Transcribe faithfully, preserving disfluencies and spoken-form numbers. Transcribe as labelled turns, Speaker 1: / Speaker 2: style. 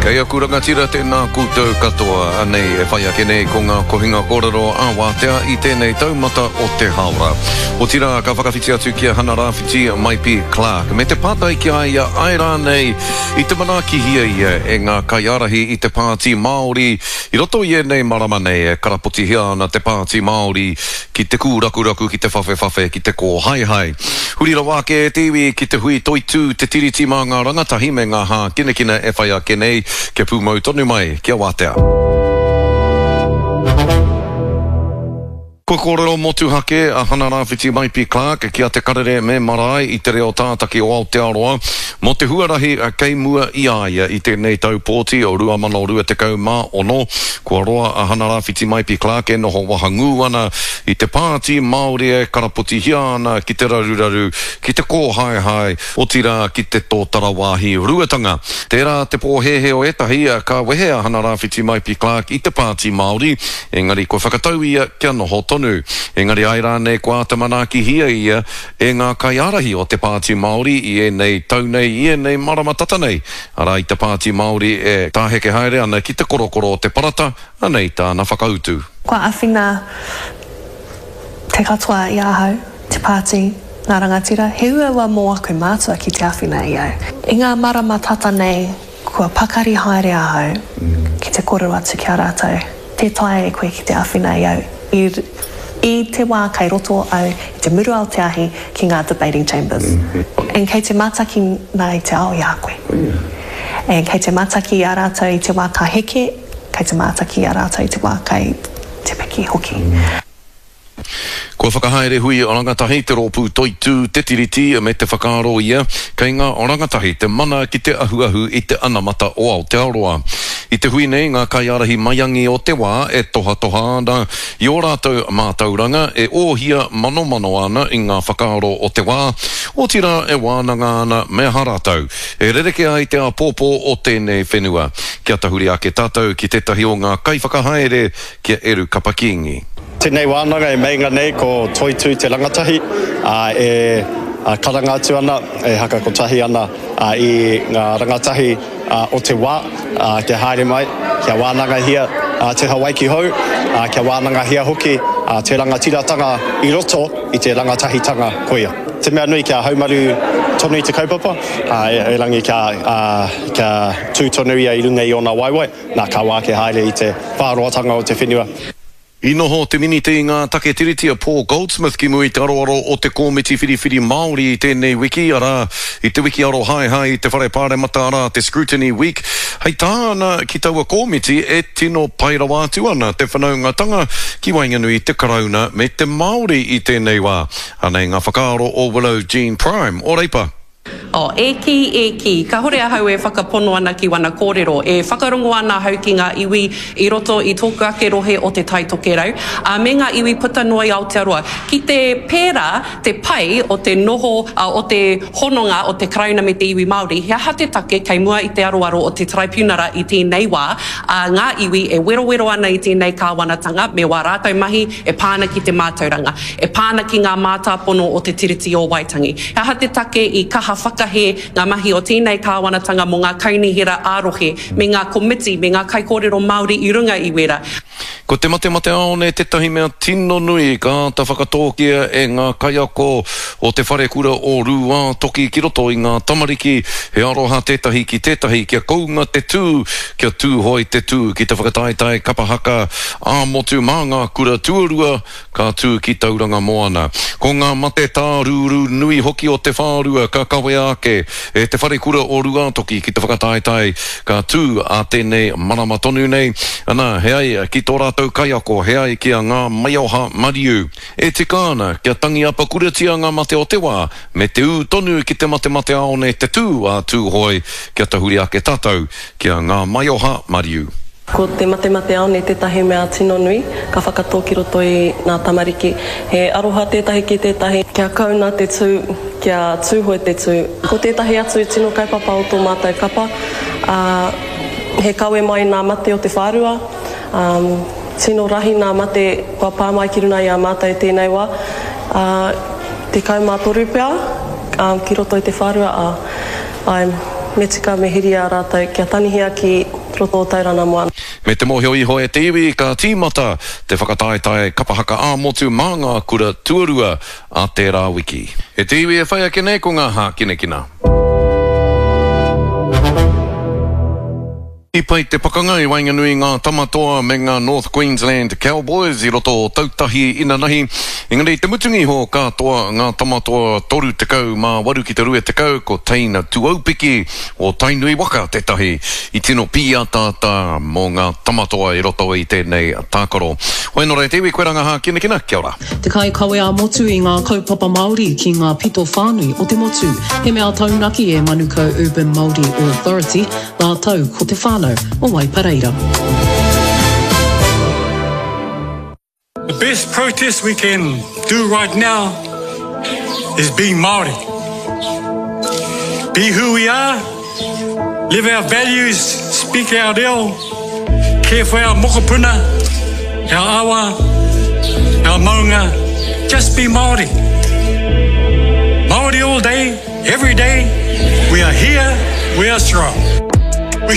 Speaker 1: Kaya kuranga tira tēnā koutou katoa anei e whai ake nei ko ngā kohinga kōrero a wātea i tēnei taumata o te haura. O tira ka whakawhiti atu ki a hana rāwhiti Maipi Clark. Me te pātai ki a ia aira nei i te mana ki hia ia e ngā kaiarahi i te pāti Māori. I roto i e nei marama nei e karapoti hia na te pāti Māori ki te kūrakuraku, ki te whawhewhawhe, ki te kō hai hai. Hurira wāke e tiwi ki te hui toitū te tiriti mā ngā rangatahi me ngā hā kine kine e whai ake nei ke pūmau tonu mai, kia wātea. Ko kōrero motu hake a hana rāwhiti Maipi Clark kia te karere me marae i te reo tātaki o Aotearoa. Mo te huarahi a kei mua i aia i tēnei tau pōti o rua mana o rua te kau mā ono. Kua roa a hana rāwhiti Maipi Clark e noho wahangu ana i te pāti Māori e karapoti hia ana ki te raruraru, ki te kō hai hai, o tira ki te tōtara wāhi ruatanga. Tērā te pōhehe o etahi a ka wehe a hana rāwhiti Maipi Clark i te pāti Māori. Engari ko whakatau ia kia noho tonu. Engari aira nei kua te manaki hia ia e ngā kaiarahi o te pāti Māori i e nei taunei i e nei marama tata nei. Ara i te pāti Māori e tāheke haere ana ki te korokoro o te parata anei tāna whakautu.
Speaker 2: Kua awhina te katoa i ahau, te pāti, ngā rangatira, he ua wa mō aku mātua ki te awhina i au. I ngā marama tata nei, kua pakari haere ahau, mm. ki te kōrero atu ki a rātou. Te tae e koe ki te awhina i au. I, I te wā kai roto au i te muru Aoteahi ki ngā debating chambers. Mm-hmm. En kei te mātaki nai te ao i a koe. Oh, yeah. En kei te mātaki i a rātou i te wā ka heke, kei te mātaki i a rātou i te wā kai te peki hoki. Mm.
Speaker 1: Kua whakahaere hui o rangatahi te rōpū toitū te tiriti me te whakaaro ia, kei ngā o rangatahi te mana ki te ahuahu i te anamata o Aotearoa. I te hui nei ngā kaiarahi maiangi o te wā e toha toha ana i o rātou mātauranga e ōhia mano mano ana i ngā whakaaro o te wā, o tira e wānanga ana me haratau. E rereke ai te apōpō o tēnei whenua. Kia tahuri ake tātou ki tētahi o ngā kai whakahaere kia eru kapakingi.
Speaker 3: Tēnei wānanga e meinga nei ko toitū te rangatahi a e a karanga atu ana e haka kotahi ana a i ngā rangatahi a, o te wā a, kia haere mai kia wānanga hia a, te Hawaii hou a, kia wānanga hia hoki a, te rangatiratanga i roto i te rangatahitanga koia. Te mea nui kia haumaru tonu i te kaupapa a, e, e rangi kia, a, kia tūtonu ia i runga i ona waiwai nā ka wā ke haere i te whāroatanga o te whenua.
Speaker 1: I noho te minite i ngā take tiritia Paul Goldsmith ki mui te aroaro o te kōmiti whiriwhiri Māori i tēnei wiki ara, i te wiki aro hai hai, te whare pāre mata ara, te Scrutiny Week. Hei tāna ki taua kōmiti e tino pairawa atu ana, te whanaungatanga ki Wainganui te karauna me te Māori i tēnei wā. Anei ngā whakaaro o Willow Jean Prime, o reipa.
Speaker 4: O, e ki, e ki. Ka hore ahau e whakapono ana ki wana kōrero. E whakarongo ana hau ki ngā iwi i roto i tōku ake rohe o te tai toke rau. A me ngā iwi puta noa i Aotearoa. Ki te pēra, te pai o te noho, a, o te hononga o te karauna me te iwi Māori, he aha te take kei mua i te aroaro o te Tribunara i tēnei wā. A ngā iwi e wero wero ana i tēnei kāwanatanga, me wā rātou mahi e pāna ki te mātauranga. E pāna ki ngā mātāpono o te tiriti o Waitangi. He aha te take i kaha whakahe ngā mahi o tēnei kāwanatanga mo ngā kaunihira ārohe, me ngā komiti, me ngā kaikōrero Māori i runga i wera.
Speaker 1: Ko te mate mate aone tetahi mea tino nui ka ta whakatōkia e ngā kaiako o te whare kura o Rua toki ki roto i ngā tamariki he aroha tētahi ki tētahi kia kounga te tū, kia tūhoi te tū ki te whakataitai kapahaka ā motu mā ngā kura tuarua ka tū ki tauranga moana. Ko ngā mate tā rūru nui hoki o te whārua ka kawe ake e te whare kura o Rua toki ki te whakataitai ka tū a tēnei marama tonu nei. Ana he ai ki tō rātou kaiako he ai kia ngā maioha mariu. E te kāna kia tangi apa kuratia ngā mate o te wā me te ū tonu ki te mate mate aone te tū a tūhoi kia tahuri ake tātou kia ngā maioha mariu.
Speaker 5: Ko te mate mate aone tētahi mea tino nui, ka whakatō ki roto i ngā tamariki. He aroha tētahi ki tētahi, kia kauna te tū, kia tūhoi te tū. Ko tētahi atu tino kaipapa o tō mātai kapa, uh, he kawe mai ngā mate o te whārua, um, tino rahi ngā mate kua pāmai ki runa i a mātai tēnei wā, uh, te kaumā toru pia, um, ki roto i te whārua, uh, I'm me tika me hiri a rātou kia tanihia ki roto o taurana moana.
Speaker 1: Me te mohio iho e te iwi ka tīmata te whakataetae kapahaka a motu mā ngā kura tuarua a te rā wiki. E te iwi e whai ake nei ko ngā hā kine kina. I pai te pakangai wainganui ngā tamatoa me ngā North Queensland Cowboys I roto o tautahi ina nahi. Engari te mutungi ho katoa ngā tamatoa toru te kau mā waru ki te rue te kau ko teina tuaupiki o tainui waka te tahi I tino pia tātā mō ngā tamatoa I roto I tēnei tākaro. Hoi nore te iwi koe ranga hā kina kina, kia ora.
Speaker 6: Te kai kawe a motu I ngā kaupapa Māori ki ngā pito whānui o te motu. He mea taunaki e Manukau Urban Māori Authority, ngā tau ko te whānau o Waipareira.
Speaker 7: The best protest we can do right now is being Māori. Be who we are, live our values, speak our reo, care for our mokopuna, our awa, our maunga, just be Māori. Māori all day, every day, we are here, we are strong.